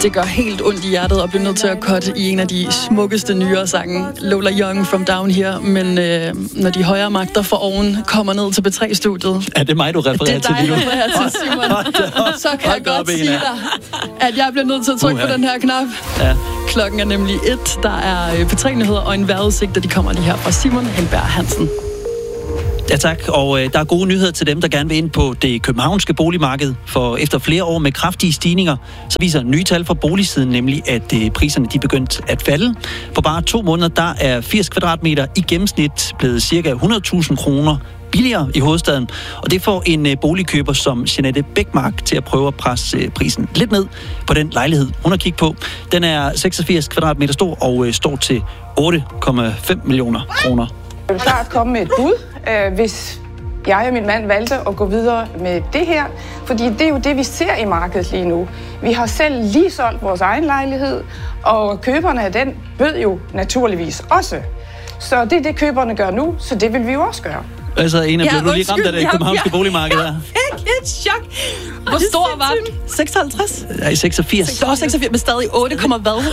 Det gør helt ondt i hjertet at blive nødt til at cutte i en af de smukkeste nyere sange, Lola Young from Down Here, men når de højere magter for oven kommer ned til B3-studiet. Er det mig, du refererer til lige nu? Det er dig, jeg refererer til, Simon. Så kan jeg godt sige dig, at jeg bliver nødt til at trykke på den her knap. Ja. Klokken er nemlig 1. Der er P3-nyheder og en vejrudsigt, og de kommer lige her fra Simon Helberg Hansen. Ja tak, og der er gode nyheder til dem, der gerne vil ind på det københavnske boligmarked. For efter flere år med kraftige stigninger, så viser nye tal fra boligsiden nemlig, at priserne de er begyndt at falde. På bare 2 måneder, der er 80 kvadratmeter i gennemsnit blevet ca. 100.000 kroner billigere i hovedstaden. Og det får en boligkøber som Jeanette Bækmark til at prøve at presse prisen lidt ned på den lejlighed, hun har kigget på. Den er 86 kvadratmeter stor og står til 8,5 millioner kroner. Jeg vil klart komme med et bud, hvis jeg og min mand valgte at gå videre med det her. Fordi det er jo det, vi ser i markedet lige nu. Vi har selv lige solgt vores egen lejlighed, og køberne af den ved jo naturligvis også. Så det er det, køberne gør nu, så det vil vi jo også gøre. Altså, Ena, blev du lige ramt af det københavnske boligmarked der? Jeg fik et chok. Hvor stor var den? 56? Ja, 86. Det var 86, men stadig 8, hvad?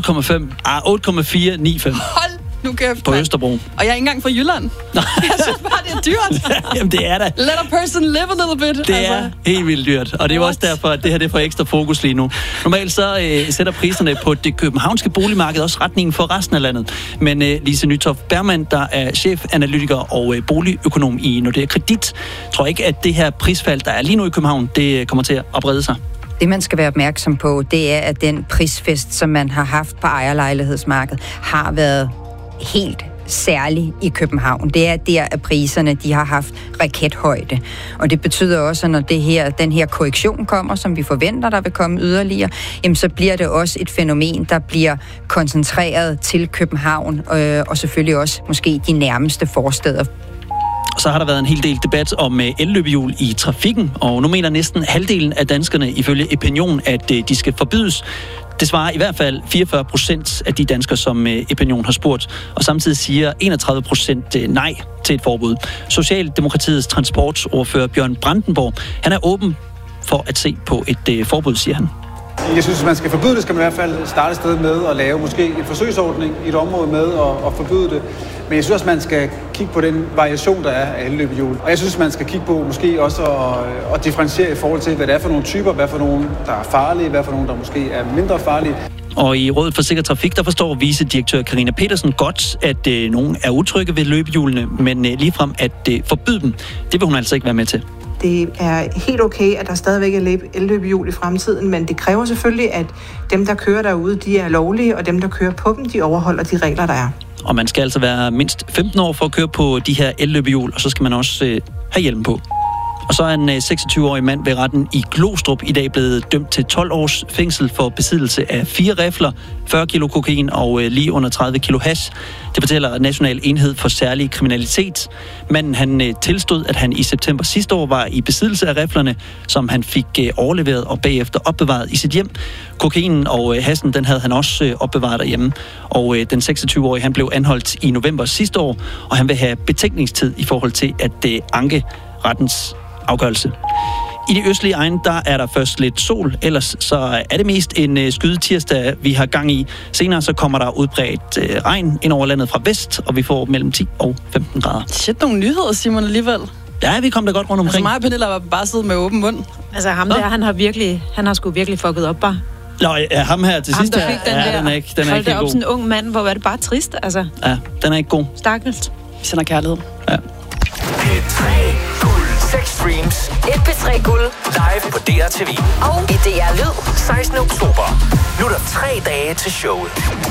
8,5. 8,495. Hold nu kæft, på Østerbro. Og jeg er ikke engang fra Jylland. Jeg synes bare, det er dyrt. Jamen, det er da. Let a person live a little bit. Det er helt vildt dyrt. Og det er jo også derfor, at det her det får ekstra fokus lige nu. Normalt så sætter priserne på det københavnske boligmarked også retningen for resten af landet. Men Lise Nytoft Bergmann, der er chefanalytiker og boligøkonom i Nordea Kredit, tror ikke, at det her prisfald, der er lige nu i København, det kommer til at brede sig. Det, man skal være opmærksom på, det er, at den prisfest, som man har haft på ejerlejlighedsmarkedet, har været helt særlig i København. Det er der, at priserne de har haft rakethøjde. Og det betyder også, at når den her korrektion kommer, som vi forventer, der vil komme yderligere, jamen, så bliver det også et fænomen, der bliver koncentreret til København, og selvfølgelig også måske de nærmeste forstæder. Så har der været en hel del debat om elløbehjul i trafikken, og nu mener næsten halvdelen af danskerne ifølge Epinion, at de skal forbydes. Det svarer i hvert fald 44% af de danskere, som Epinion har spurgt, og samtidig siger 31% nej til et forbud. Socialdemokratiets transportordfører Bjørn Brandenborg, han er åben for at se på et forbud, siger han. Jeg synes, hvis man skal forbyde det, skal man i hvert fald starte et sted med at lave måske en forsøgsordning i et område med at forbyde det. Men jeg synes også, man skal kigge på den variation, der er af elløbehjul. Og jeg synes, man skal kigge på måske også at differentiere i forhold til, hvad det er for nogle typer, hvad for nogle, der er farlige, hvad for nogle, der måske er mindre farlige. Og i Rådet for Sikker Trafik, der forstår vicedirektør Karina Petersen godt, at nogen er utrygge ved løbehjulene, men ligefrem at forbyde dem, det vil hun altså ikke være med til. Det er helt okay, at der stadigvæk er elløbehjul i fremtiden, men det kræver selvfølgelig, at dem, der kører derude, de er lovlige, og dem, der kører på dem, de overholder de regler, der er. Og man skal altså være mindst 15 år for at køre på de her elløbehjul, og så skal man også have hjelm på. Og så er en 26-årig mand ved retten i Glostrup i dag blevet dømt til 12 års fængsel for besiddelse af 4 rifler, 40 kilo kokain og lige under 30 kilo hash. Det fortæller National Enhed for Særlig Kriminalitet. Manden han tilstod, at han i september sidste år var i besiddelse af riflerne, som han fik overleveret og bagefter opbevaret i sit hjem. Kokainen og hassen, den havde han også opbevaret derhjemme. Og den 26-årige, han blev anholdt i november sidste år, og han vil have betænkningstid i forhold til at anke rettens afgørelse. I de østlige egne, der er der først lidt sol, ellers så er det mest en skydetirsdag, vi har gang i. Senere så kommer der udbredt regn ind over landet fra vest, og vi får mellem 10 og 15 grader. Shit, nogle nyheder, Simon, alligevel. Ja, vi kom da godt rundt omkring. Altså mig og Pernilla var bare siddet med åben mund. Altså ham der, han har sgu virkelig fucket op bare. Nå, ja, ham her til sidst her. Den er ikke helt god. Hold op, sådan en ung mand, hvor er det bare trist, altså. Ja, den er ikke god. Stakkels. Vi sender kærlighed. Ja. P3 Guld. 6 streams. Et P3 Guld. Live på DRTV. Og i DR Lyd. 16. oktober. Nu er der 3 dage til showet.